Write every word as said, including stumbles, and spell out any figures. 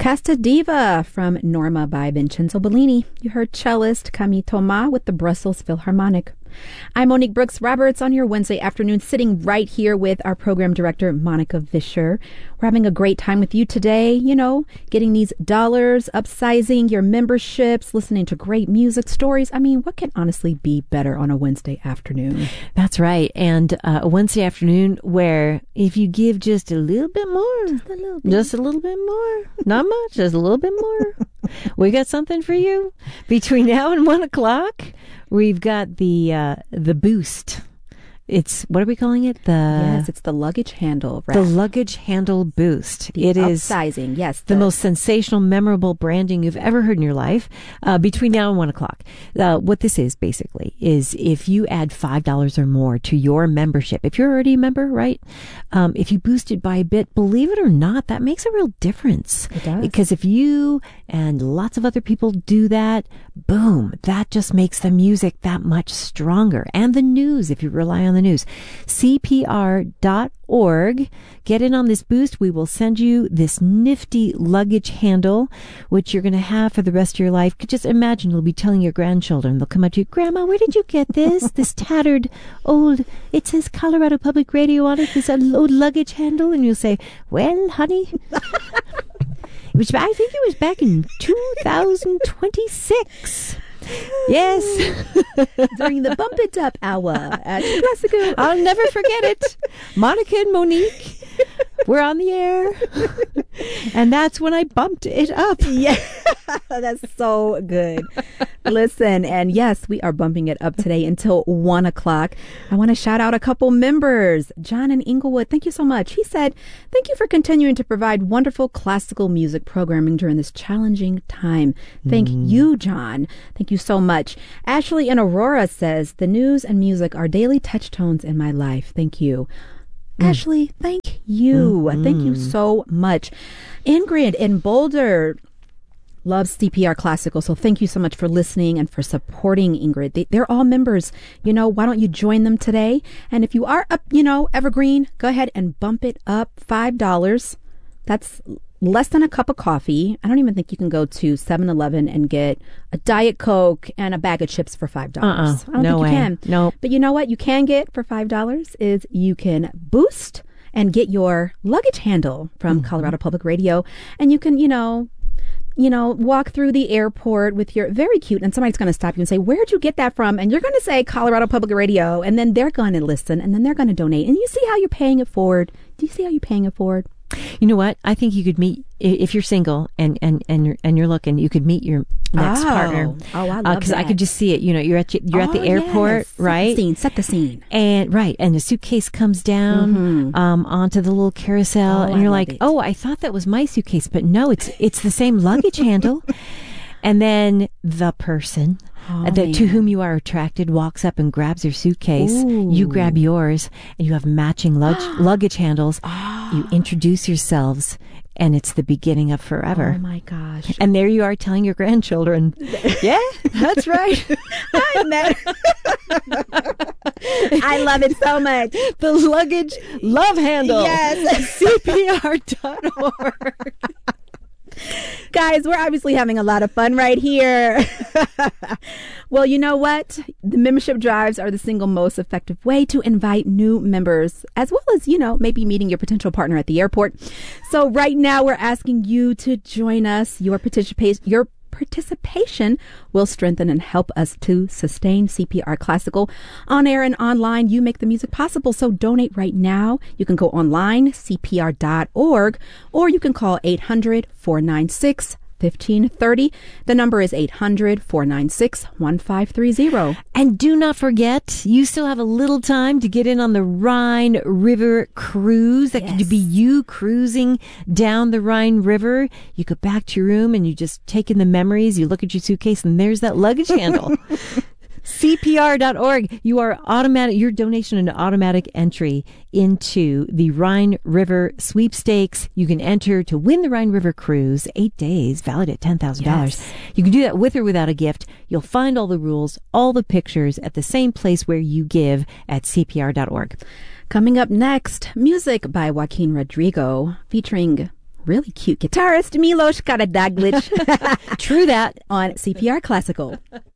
Casta Diva from Norma by Vincenzo Bellini. You heard cellist Camille Thomas with the Brussels Philharmonic. I'm Monique Brooks Roberts on your Wednesday afternoon, sitting right here with our program director, Monica Vischer. We're having a great time with you today, you know, getting these dollars, upsizing your memberships, listening to great music stories. I mean, what can honestly be better on a Wednesday afternoon? That's right. And uh, a Wednesday afternoon where if you give just a little bit more, Just a little bit, just a little bit more, not much, just a little bit more, we got something for you. Between now and one o'clock, we've got the uh, the boost. It's, what are we calling it? The yes, it's the luggage handle. Right? The luggage handle boost. The it is upsizing. Yes, the, the most sensational, memorable branding you've ever heard in your life. Uh, between now and one o'clock, uh, what this is basically is if you add five dollars or more to your membership, if you're already a member, right? Um, if you boost it by a bit, believe it or not, that makes a real difference. It does. Because if you and lots of other people do that, boom, that just makes the music that much stronger. And the news, if you rely on the news. C P R dot org. Get in on this boost. We will send you this nifty luggage handle, which you're going to have for the rest of your life. Just imagine you'll be telling your grandchildren. They'll come up to you, Grandma, where did you get this? This tattered old, it says Colorado Public Radio on it, this old luggage handle. And you'll say, well, honey, it was, I think it was back in two thousand twenty-six. Yes. During the Bump It Up hour at Classico. I'll never forget it. Monica and Monique, we're on the air. And that's when I bumped it up. Yeah, that's so good. Listen, and yes, we are bumping it up today until one o'clock. I want to shout out a couple members. John in Inglewood, thank you so much. He said, thank you for continuing to provide wonderful classical music programming during this challenging time. Thank mm. you, John. Thank you so much. Ashley in Aurora says, the news and music are daily touchstones in my life. Thank you. Mm. Ashley, thank you. Mm-hmm. Thank you so much. Ingrid in Boulder loves C P R Classical, so thank you so much for listening and for supporting Ingrid. They, they're all members. You know, why don't you join them today? And if you are up, you know, evergreen, go ahead and bump it up five dollars. That's less than a cup of coffee. I don't even think you can go to seven eleven and get a Diet Coke and a bag of chips for five dollars. Uh-uh. I don't no think way. you can. No. But you know what you can get for five dollars is you can boost and get your luggage handle from mm-hmm. Colorado Public Radio. And you can, you know, you know, walk through the airport with your, very cute, and somebody's going to stop you and say, where'd you get that from? And you're going to say Colorado Public Radio, and then they're going to listen, and then they're going to donate. And you see how you're paying it forward. Do you see how you're paying it forward? You know what? I think you could meet, if you're single and, and, and you're, and you're looking, you could meet your next oh. partner. Oh, I love uh, 'cause that. I could just see it. You know, you're at, you're oh, at the airport, yes. right? Set the scene. Set the scene. And, right. And the suitcase comes down, mm-hmm. um, onto the little carousel. Oh, and you're I like, love it. oh, I thought that was my suitcase, but no, it's, it's the same luggage handle. And then the person oh, that, to whom you are attracted walks up and grabs your suitcase. Ooh. You grab yours, and you have matching lug- luggage handles. Oh. You introduce yourselves, and it's the beginning of forever. Oh, my gosh. And there you are telling your grandchildren, yeah, that's right. I met I love it so much. The luggage love handle. Yes. C P R dot org. Guys, we're obviously having a lot of fun right here. Well, you know what? The membership drives are the single most effective way to invite new members, as well as, you know, maybe meeting your potential partner at the airport. So right now we're asking you to join us. Your participation, your participation will strengthen and help us to sustain C P R Classical on air and online. You make the music possible, so donate right now. You can go online, C P R dot org, or you can call eight hundred, four nine six, fifteen thirty. The number is eight hundred, four nine six, one five three zero. And do not forget, you still have a little time to get in on the Rhine River cruise. That Yes. could be you cruising down the Rhine River. You go back to your room and you just take in the memories. You look at your suitcase and there's that luggage handle. C P R dot org. You are automatic, your donation an automatic entry into the Rhine River sweepstakes. You can enter to win the Rhine River cruise, eight days, valid at ten thousand dollars. Yes. You can do that with or without a gift. You'll find all the rules, all the pictures at the same place where you give at C P R dot org. Coming up next, music by Joaquin Rodrigo featuring really cute guitarist Milos Karadzic True that. on C P R Classical.